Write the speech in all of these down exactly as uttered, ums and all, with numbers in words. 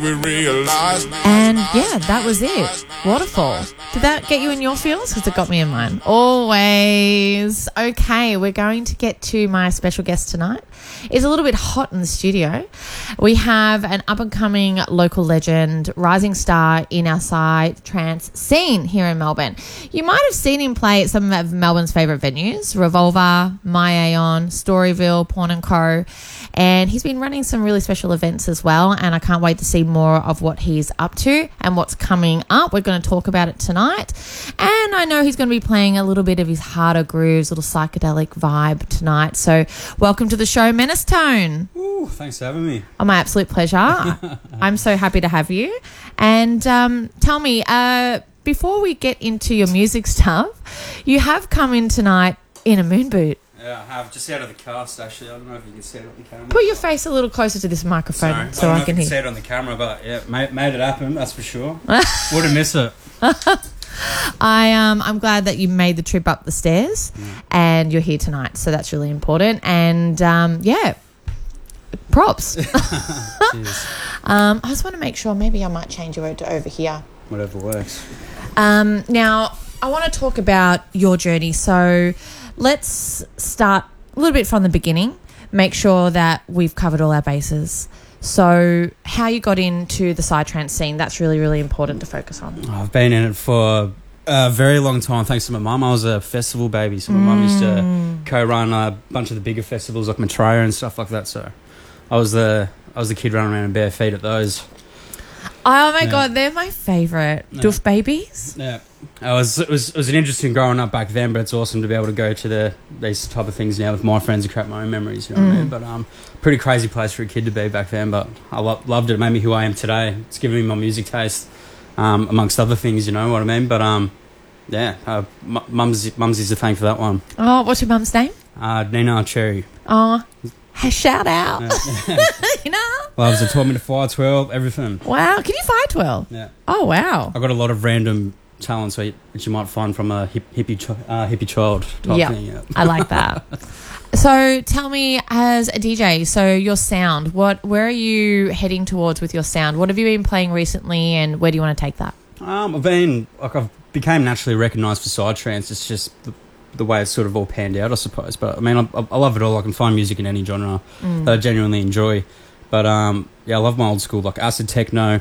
We realized. And yeah, that was it. Waterfall. Did that get you in your feels? Because it got me in mine. Always. Okay, we're going to get to my special guest tonight. It's a little bit hot in the studio. We have an up-and-coming local legend, rising star in our side trance scene here in Melbourne. You might have seen him play at some of Melbourne's favourite venues, Revolver, My Aeon, Storyville, Pawn and Co. And he's been running some really special events as well, and I can't wait to see more of what he's up to and what's coming up. We're going to talk about it tonight. And I know he's going to be playing a little bit of his harder grooves, little psychedelic vibe tonight. So welcome to the show, Menace Tone. Ooh, thanks for having me. Oh, my absolute pleasure. I'm so happy to have you. And um, tell me, uh, before we get into your music stuff, you have come in tonight in a moon boot. Yeah, I have. Just out of the cast, actually. I don't know if you can see it on the camera. Put your face a little closer to this microphone. Sorry. So I, don't I, know can if you hear. can see it on the camera, but yeah, made, made it happen, that's for sure. Wouldn't miss it. I um I'm glad that you made the trip up the stairs mm. and you're here tonight, so that's really important. And um yeah, props. um I just want to make sure, maybe I might change your to over here. Whatever works. Um now I want to talk about your journey, so let's start a little bit from the beginning, make sure that we've covered all our bases. So how you got into the psytrance scene, that's really, really important to focus on. I've been in it for a very long time, thanks to my mum. I was a festival baby, so my mm. mum used to co-run a bunch of the bigger festivals like Maitreya and stuff like that. So I was the I was the kid running around in bare feet at those. Oh my yeah. God, they're my favourite. Yeah. Doof babies. Yeah. I was, it was it was an interesting growing up back then, but it's awesome to be able to go to the these type of things now with my friends and create my own memories, you know mm. what I mean? But um, pretty crazy place for a kid to be back then, but I lo- loved it. It made me who I am today. It's given me my music taste, um, amongst other things, you know what I mean? But um, yeah, uh, m- mum's, mum's is to thank for that one. Oh, what's your mum's name? Uh, Nina Cherry. Oh, shout out. Yeah. You know? Loves it, taught me to fire twelve, everything. Wow, can you fire twelve? Yeah. Oh, wow. I got a lot of random talents which you might find from a hip, hippie ch- uh, hippie child type yep. thing. Yeah, I like that. So tell me, as a D J, so your sound, what, where are you heading towards with your sound? What have you been playing recently, and where do you want to take that? Um, I've been like I've became naturally recognised for psytrance. It's just the, the way it's sort of all panned out, I suppose. But I mean, I, I love it all. I can find music in any genre mm. that I genuinely enjoy. But um, yeah, I love my old school like acid techno,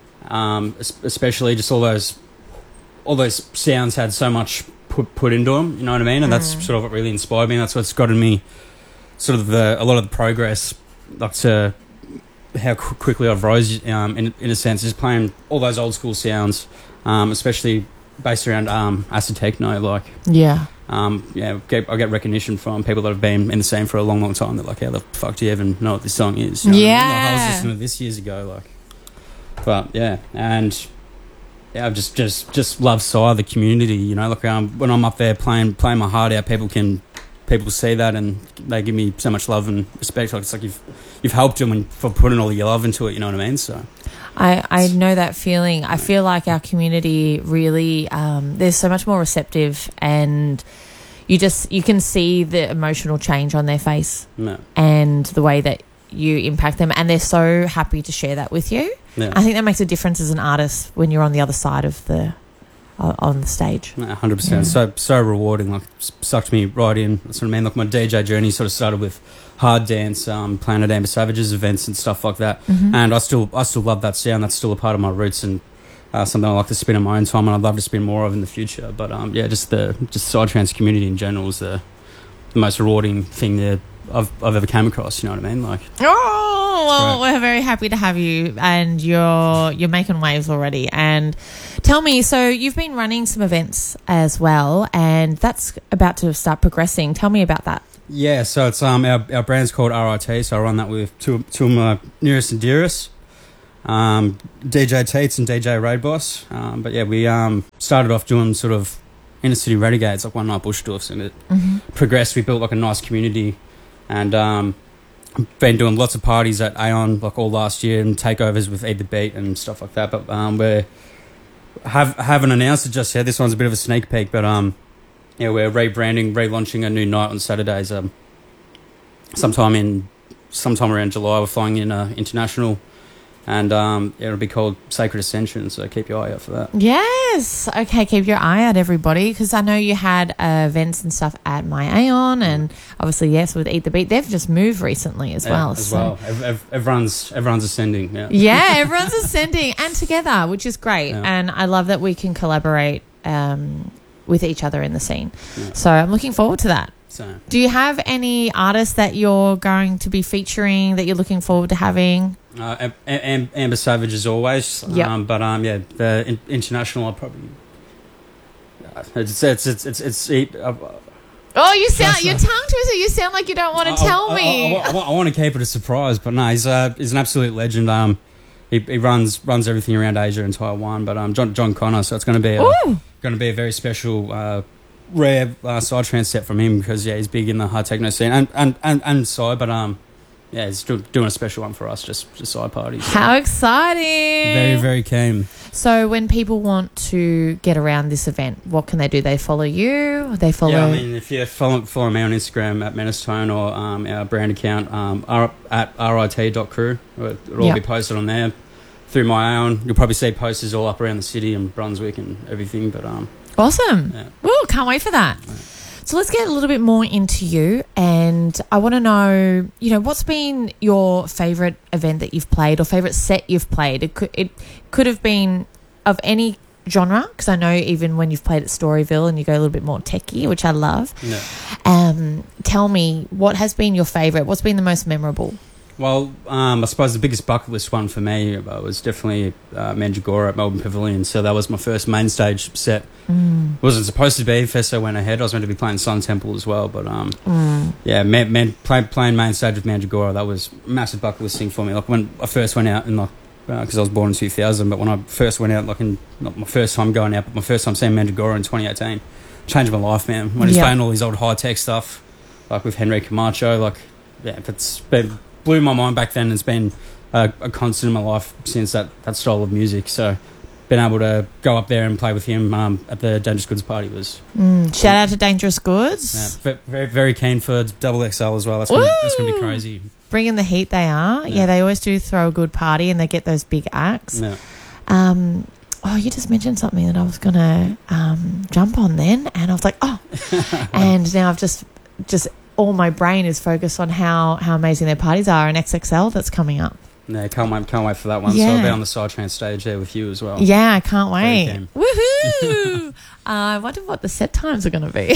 um, especially just all those. all those sounds had so much put put into them, you know what I mean? And mm. that's sort of what really inspired me. That's what's gotten me sort of the a lot of the progress, like to how qu- quickly I've rose, um, in, in a sense, just playing all those old school sounds, um, especially based around um, acid techno, like... Yeah. Um, yeah, get, I get recognition from people that have been in the scene for a long, long time. They're like, how the fuck do you even know what this song is? You know yeah. What I mean? Like, I was listening to this years ago, like... But, yeah, and... Yeah, I've just, just, just love Psy, the community, you know, like um, when I'm up there playing playing my heart out, people can people see that and they give me so much love and respect. Like it's like you've you've helped them and for putting all your love into it, you know what I mean? So I, I know that feeling. I feel like our community really um, there's so much more receptive, and you just you can see the emotional change on their face no. and the way that you impact them, and they're so happy to share that with you. Yeah. I think that makes a difference as an artist when you're on the other side of the uh, on the stage. one hundred percent. Yeah. So so rewarding. Like sucked me right in. That's what I mean. Like my D J journey sort of started with hard dance, um, playing at Amber Savage's events and stuff like that. Mm-hmm. And I still I still love that sound. That's still a part of my roots and uh, something I like to spin in my own time, and I'd love to spin more of in the future. But um, yeah, just the just psytrance community in general is the the most rewarding thing that I've I've ever came across. You know what I mean? Like oh. Well, we're very happy to have you, and you're you're making waves already. And tell me, so you've been running some events as well, and that's about to start progressing. Tell me about that. Yeah, so it's um our our brand's called R I T, so I run that with two two of my nearest and dearest, um, D J Teats and D J Raid Boss. Um, but yeah, we um started off doing sort of inner city renegades, like one night bush dwarfs, and it mm-hmm. progressed. We built like a nice community, and um. Been doing lots of parties at Aeon like all last year and takeovers with Eat the Beat and stuff like that. But um, we're have haven't announced it just yet. This one's a bit of a sneak peek, but um, yeah, we're rebranding, relaunching a new night on Saturdays. Um, sometime in sometime around July, we're flying in uh, international and um, it'll be called Sacred Ascension. So keep your eye out for that. Yes. Okay, keep your eye out, everybody, because I know you had uh, events and stuff at My Aeon, and obviously, yes, with Eat the Beat. They've just moved recently as Yeah, well. as so. well. Ev- ev- everyone's everyone's ascending. Yeah. Yeah, everyone's ascending and together, which is great. Yeah. And I love that we can collaborate um, with each other in the scene. Yeah. So I'm looking forward to that. So Do you have any artists that you're going to be featuring that you're looking forward to having? uh, Am- Am- Amber Savage as always. Yep. Um, but um, yeah, the in- international. I'll probably. uh, It's it's it's it's. it's it, uh, Oh, you sound Just, your uh, tongue twister. You sound like you don't want to tell I, me. I, I, I, want to keep it a surprise, but no, he's uh, he's an absolute legend. Um, he, he runs runs everything around Asia and Taiwan. But um, John John Connor, so it's going to be a, Ooh. going to be a very special, uh, rare uh, psytrance set from him because yeah, he's big in the hard techno scene and and and, and side. But um, yeah, he's do, doing a special one for us, just just side parties. So How exciting! very very keen. So when people want to get around this event, what can they do? They follow you? They follow... Yeah, I mean, if you follow, follow me on Instagram at Menestone or um, our brand account um, r, at rit dot crew, it'll all Yep. be posted on there. Through my own, you'll probably see posters all up around the city and Brunswick and everything. But um, Awesome. Yeah. Woo, can't wait for that. So let's get a little bit more into you, and I want to know, you know, what's been your favourite event that you've played or favourite set you've played? It could it could have been of any genre, because I know even when you've played at Storyville and you go a little bit more techie, which I love. yeah. Um, tell me, what has been your favourite? What's been the most memorable? Well, um, I suppose the biggest bucket list one for me uh, was definitely uh, Mandragora at Melbourne Pavilion. So that was my first main stage set. Mm. Wasn't supposed to be. Fesso went ahead. I was meant to be playing Sun Temple as well, but um, Mm. yeah, man, man, play, playing main stage with Mandragora, that was a massive bucket list thing for me. Like when I first went out, and like because uh, I was born in two thousand, but when I first went out, like in not my first time going out, but my first time seeing Mandragora in twenty eighteen, changed my life, man. When he's Yeah. playing all these old high tech stuff, like with Henry Camacho, like yeah, it's been blew my mind back then. It's been a, a constant in my life since that that style of music. So being able to go up there and play with him um, at the Dangerous Goods party was Mm. Shout out to Dangerous Goods. yeah, ve- very very keen for Double X L as well. That's gonna, that's gonna be crazy. Bringing the heat, they are. Yeah. Yeah. They always do throw a good party, and they get those big acts. Yeah. Um, oh, you just mentioned something that I was going to um, jump on then, and I was like, oh. And now I've just, just all my brain is focused on how, how amazing their parties are, and X X L that's coming up. Yeah, can't wait, can't wait for that one. So Yeah. I'll be on the Psytrance stage there with you as well. Yeah, I can't Very wait. keen. Woohoo! uh, I wonder what the set times are going to be.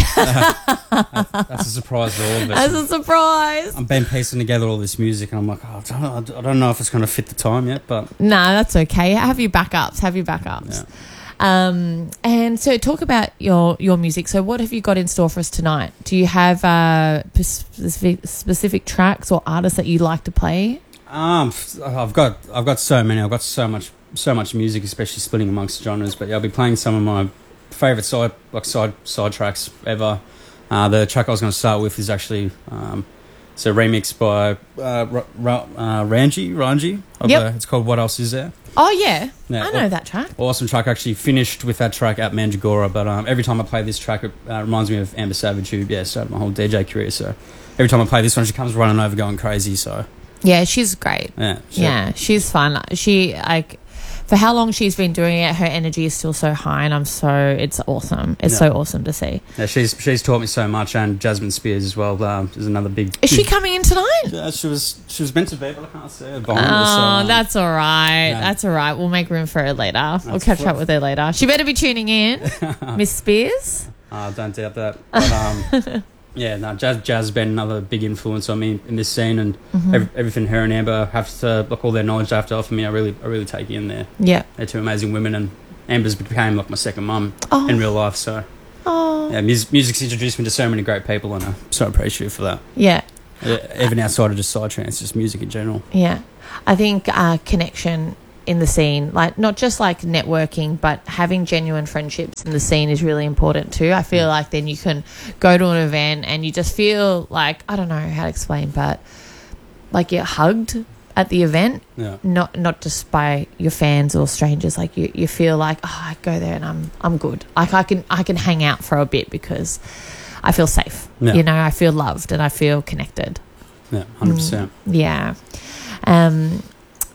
That's a surprise for all of As us. a surprise. I've been piecing together all this music, and I'm like, oh, I, don't know, I don't know if it's going to fit the time yet, but No, that's okay. Have your backups. Have your backups. yeah. Um, and so talk about your, your music. So what have you got in store for us tonight? Do you have uh, specific, specific tracks or artists that you like to play? Um, I've got I've got so many. I've got so much so much music, especially splitting amongst genres. But yeah, I'll be playing some of my favourite side like side side tracks ever. Uh, the track I was going to start with is actually um, it's a remix by uh, R- R- uh, Ranji Ranji. of, Yep. uh, it's called What Else Is There. Oh, yeah. Yeah, I know that track. Awesome track. I actually finished with that track at Mandragora, but um, every time I play this track, it uh, reminds me of Amber Savage, who yeah started my whole D J career. So every time I play this one, she comes running over, going crazy. So Yeah, she's great. yeah, she- Yeah, she's fun. She, like, for how long she's been doing it, her energy is still so high, and I'm so, it's awesome. It's Yeah. so awesome to see. yeah. She's she's taught me so much, and Jasmine Spears as well. Um, is another big. Is she coming in tonight? Yeah, she was she was meant to be, but I can't see her. Oh, behind her, so, um, that's all right. yeah. That's all right. We'll make room for her later. We'll That's catch fine. up with her later. She better be tuning in, Miss Spears. uh, don't doubt that. But, um, yeah, no, Jazz Jazz has been another big influence on me in this scene, and Mm-hmm. every, everything her and Amber have to like all their knowledge they have to offer me. I really I really take in there. Yeah. They're two amazing women, and Amber's became like my second mum Oh. in real life. So Oh. yeah, music, music's introduced me to so many great people, and I'm so appreciative for that. Yeah. Yeah, even outside of just psytrance, just music in general. Yeah. I think uh, connection in the scene, like not just like networking, but having genuine friendships in the scene is really important too. I feel like then you can go to an event and you just feel like, I don't know how to explain, but like you're hugged at the event, Yeah, not not just by your fans or strangers. Like you, you feel like, oh, I go there and I'm I'm good. Like I can I can hang out for a bit because I feel safe. Yeah. You know, I feel loved and I feel connected. yeah, hundred percent. Yeah. Um,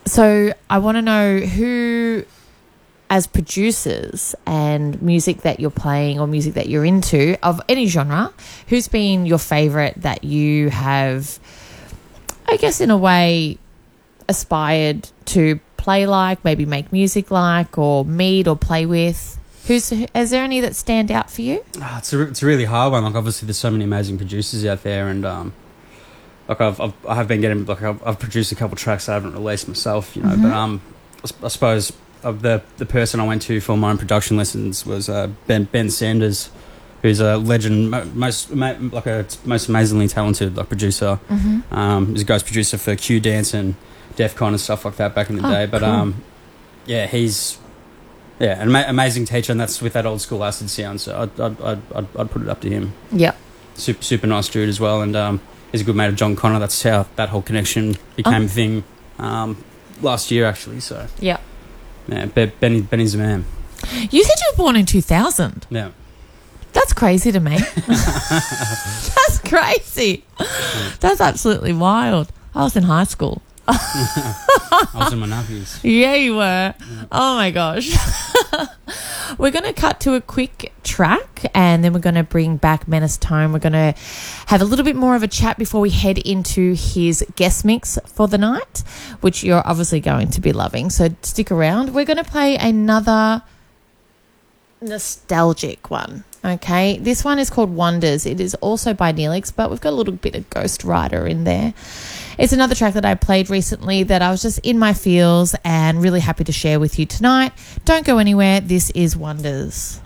So I want to know who, as producers and music that you're playing or music that you're into of any genre, who's been your favourite that you have, I guess in a way, aspired to play like, maybe make music like, or meet or play with? Who's, is there any that stand out for you? Oh, it's a it's a really hard one. Like obviously, there's so many amazing producers out there, and um, like I've, I've I have been getting like I've, I've produced a couple of tracks I haven't released myself, you know. Mm-hmm. But um, I, s- I suppose of the the person I went to for my own production lessons was uh, Ben Ben Sanders, who's a legend, mo- most ma- like a most amazingly talented like producer. Mm-hmm. Um, he's a ghost producer for Q Dance and Def Con and stuff like that back in the oh, day. But cool. um, yeah, he's. Yeah, an ama- amazing teacher, and that's with that old school acid sound. So I'd I'd I'd, I'd, I'd put it up to him. Yep. Super super nice dude as well, and um, he's a good mate of John Connor. That's how that whole connection became oh. a thing um, last year, actually. So yeah, yeah, Be- Benny Benny's the man. You said you were born in two thousand. Yeah, that's crazy to me. That's crazy. That's absolutely wild. I was in high school. I was in my nappies. Yeah, you were. Yeah. Oh my gosh. We're going to cut to a quick track, and then we're going to bring back Menace Tone. We're going to have a little bit more of a chat before we head into his guest mix for the night, which you're obviously going to be loving. So stick around. We're going to play another nostalgic one. Okay, this one is called Wonders. It is also by Neelix, but we've got a little bit of Ghost Rider in there. It's another track that I played recently that I was just in my feels and really happy to share with you tonight. Don't go anywhere. This is Wonders.